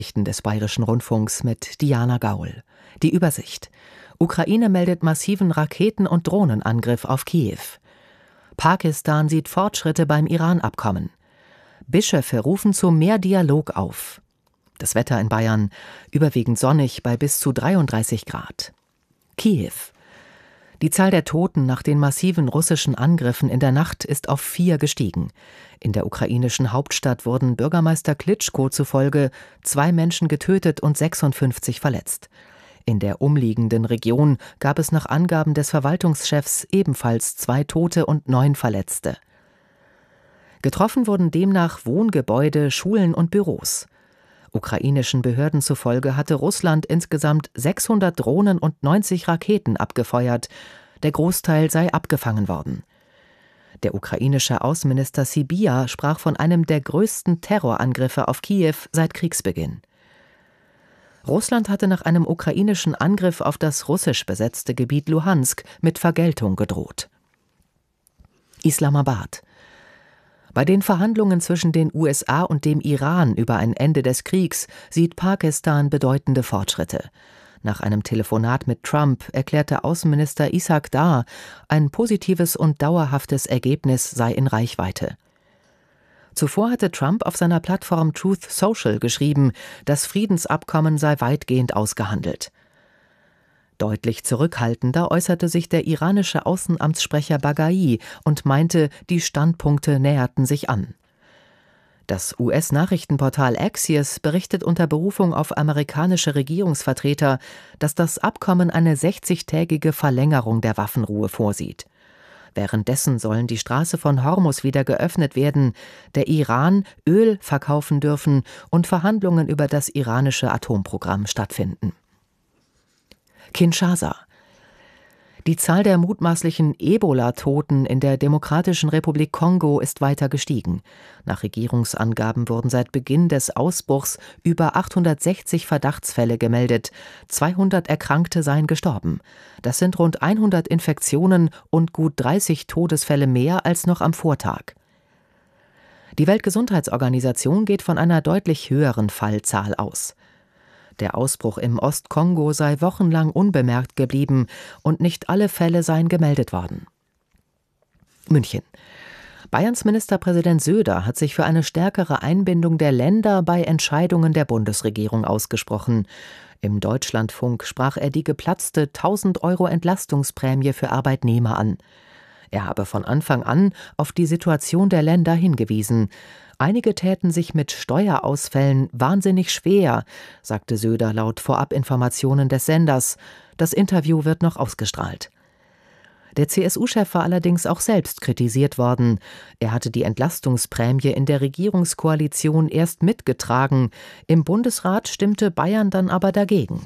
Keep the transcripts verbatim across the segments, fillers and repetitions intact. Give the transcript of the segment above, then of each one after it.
Nachrichten des Bayerischen Rundfunks mit Diana Gaul. Die Übersicht. Ukraine meldet massiven Raketen- und Drohnenangriff auf Kiew. Pakistan sieht Fortschritte beim Iran-Abkommen. Bischöfe rufen zu mehr Dialog auf. Das Wetter in Bayern überwiegend sonnig bei bis zu dreiunddreißig Grad. Kiew. Die Zahl der Toten nach den massiven russischen Angriffen in der Nacht ist auf vier gestiegen. In der ukrainischen Hauptstadt wurden Bürgermeister Klitschko zufolge zwei Menschen getötet und sechsundfünfzig verletzt. In der umliegenden Region gab es nach Angaben des Verwaltungschefs ebenfalls zwei Tote und neun Verletzte. Getroffen wurden demnach Wohngebäude, Schulen und Büros. Ukrainischen Behörden zufolge hatte Russland insgesamt sechshundert Drohnen und neunzig Raketen abgefeuert. Der Großteil sei abgefangen worden. Der ukrainische Außenminister Sybiha sprach von einem der größten Terrorangriffe auf Kiew seit Kriegsbeginn. Russland hatte nach einem ukrainischen Angriff auf das russisch besetzte Gebiet Luhansk mit Vergeltung gedroht. Islamabad. Bei den Verhandlungen zwischen den U S A und dem Iran über ein Ende des Kriegs sieht Pakistan bedeutende Fortschritte. Nach einem Telefonat mit Trump erklärte Außenminister Ishaq Dar, ein positives und dauerhaftes Ergebnis sei in Reichweite. Zuvor hatte Trump auf seiner Plattform Truth Social geschrieben, das Friedensabkommen sei weitgehend ausgehandelt. Deutlich zurückhaltender äußerte sich der iranische Außenamtssprecher Baghai und meinte, die Standpunkte näherten sich an. Das U S-Nachrichtenportal Axios berichtet unter Berufung auf amerikanische Regierungsvertreter, dass das Abkommen eine sechzigtägige Verlängerung der Waffenruhe vorsieht. Währenddessen sollen die Straße von Hormuz wieder geöffnet werden, der Iran Öl verkaufen dürfen und Verhandlungen über das iranische Atomprogramm stattfinden. Kinshasa. Die Zahl der mutmaßlichen Ebola-Toten in der Demokratischen Republik Kongo ist weiter gestiegen. Nach Regierungsangaben wurden seit Beginn des Ausbruchs über achthundertsechzig Verdachtsfälle gemeldet. zweihundert Erkrankte seien gestorben. Das sind rund hundert Infektionen und gut dreißig Todesfälle mehr als noch am Vortag. Die Weltgesundheitsorganisation geht von einer deutlich höheren Fallzahl aus. Der Ausbruch im Ostkongo sei wochenlang unbemerkt geblieben und nicht alle Fälle seien gemeldet worden. München. Bayerns Ministerpräsident Söder hat sich für eine stärkere Einbindung der Länder bei Entscheidungen der Bundesregierung ausgesprochen. Im Deutschlandfunk sprach er die geplatzte tausend Euro Entlastungsprämie für Arbeitnehmer an. Er habe von Anfang an auf die Situation der Länder hingewiesen. Einige täten sich mit Steuerausfällen wahnsinnig schwer, sagte Söder laut Vorabinformationen des Senders. Das Interview wird noch ausgestrahlt. Der C S U-Chef war allerdings auch selbst kritisiert worden. Er hatte die Entlastungsprämie in der Regierungskoalition erst mitgetragen. Im Bundesrat stimmte Bayern dann aber dagegen.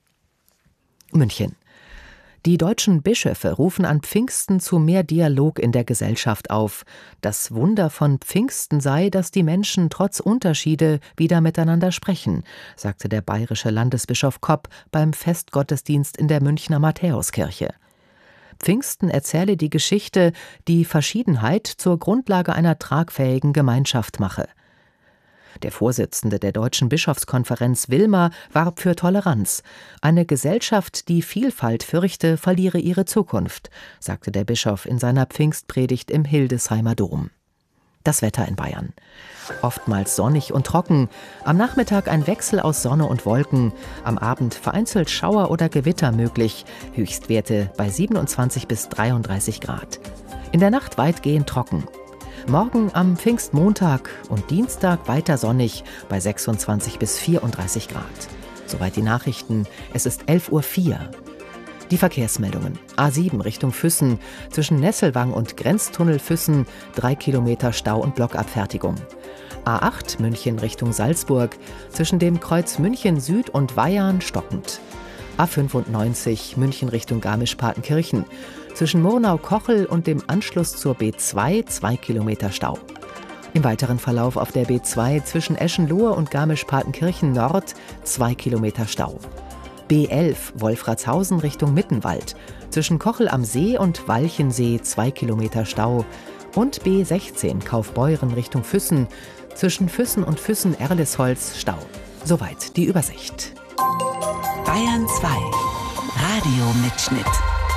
München. Die deutschen Bischöfe rufen an Pfingsten zu mehr Dialog in der Gesellschaft auf. Das Wunder von Pfingsten sei, dass die Menschen trotz Unterschiede wieder miteinander sprechen, sagte der bayerische Landesbischof Kopp beim Festgottesdienst in der Münchner Matthäuskirche. Pfingsten erzähle die Geschichte, die Verschiedenheit zur Grundlage einer tragfähigen Gemeinschaft mache. Der Vorsitzende der Deutschen Bischofskonferenz Wilmer warb für Toleranz. Eine Gesellschaft, die Vielfalt fürchte, verliere ihre Zukunft, sagte der Bischof in seiner Pfingstpredigt im Hildesheimer Dom. Das Wetter in Bayern. Oftmals sonnig und trocken. Am Nachmittag ein Wechsel aus Sonne und Wolken. Am Abend vereinzelt Schauer oder Gewitter möglich. Höchstwerte bei siebenundzwanzig bis dreiunddreißig Grad. In der Nacht weitgehend trocken. Morgen am Pfingstmontag und Dienstag weiter sonnig bei sechsundzwanzig bis vierunddreißig Grad. Soweit die Nachrichten. Es ist elf Uhr vier. Die Verkehrsmeldungen. A sieben Richtung Füssen. Zwischen Nesselwang und Grenztunnel Füssen drei Kilometer Stau und Blockabfertigung. A acht München Richtung Salzburg. Zwischen dem Kreuz München Süd und Weyarn stockend. A fünfundneunzig München Richtung Garmisch-Partenkirchen. Zwischen Murnau-Kochel und dem Anschluss zur B zwei zwei Kilometer Stau. Im weiteren Verlauf auf der B zwei zwischen Eschenlohe und Garmisch-Partenkirchen Nord zwei Kilometer Stau. B elf Wolfratshausen Richtung Mittenwald. Zwischen Kochel am See und Walchensee zwei Kilometer Stau. Und B sechzehn Kaufbeuren Richtung Füssen. Zwischen Füssen und Füssen-Erlesholz Stau. Soweit die Übersicht. Bayern zwei Radiomitschnitt.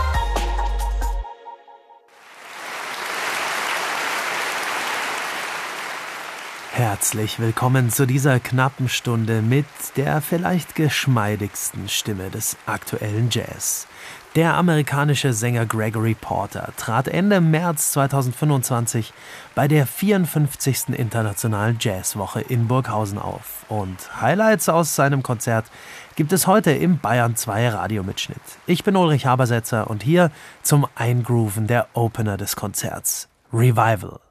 Herzlich willkommen zu dieser knappen Stunde mit der vielleicht geschmeidigsten Stimme des aktuellen Jazz. Der amerikanische Sänger Gregory Porter trat Ende März zweitausendfünfundzwanzig bei der vierundfünfzigsten Internationalen Jazzwoche in Burghausen auf. Und Highlights aus seinem Konzert gibt es heute im Bayern zwei Radiomitschnitt. Ich bin Ulrich Habersetzer und hier zum Eingrooven der Opener des Konzerts, Revival.